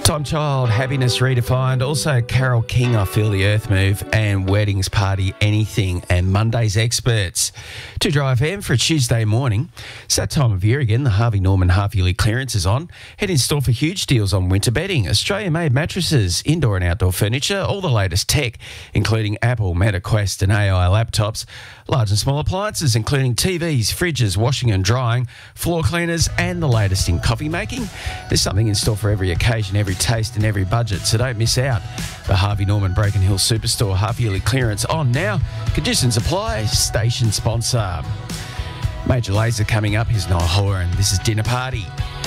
Tom Child, Happiness Redefined. Also, Carole King, I Feel the Earth Move. And Weddings Party Anything. And Monday's Experts. To Dry FM for a Tuesday morning. It's that time of year again. The Harvey Norman half-yearly clearance is on. Head in store for huge deals on winter bedding, Australia-made mattresses, indoor and outdoor furniture, all the latest tech, including Apple, Meta Quest and AI laptops, large and small appliances, including TVs, fridges, washing and drying, floor cleaners, and the latest in coffee making. There's something in store for every occasion, every taste and every budget, so don't miss out. The Harvey Norman Broken Hill Superstore half-yearly clearance on now. Conditions apply. Station sponsor. Major Lazer coming up. Here's Noah Hoare and this is Dinner Party.